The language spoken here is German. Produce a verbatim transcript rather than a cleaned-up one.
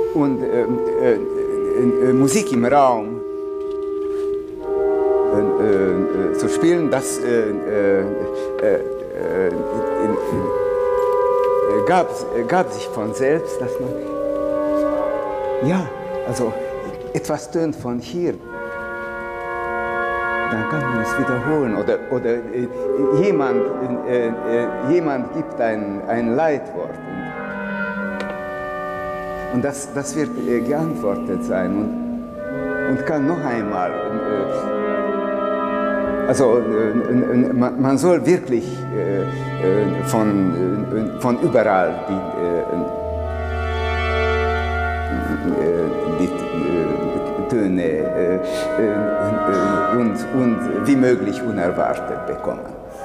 und äh, äh, äh, Musik im Raum äh, äh, zu spielen, das äh, äh, äh, in, in, gab, gab sich von selbst, dass man, ja, also etwas tönt von hier, dann kann man es wiederholen. Oder, oder äh, jemand, äh, äh, jemand gibt ein, ein Leitwort. Und, und das, das wird äh, geantwortet sein und, und kann noch einmal. Äh, also äh, man, man soll wirklich äh, äh, von, äh, von überall die, äh, die Töne äh, äh, und, und wie möglich unerwartet bekommen.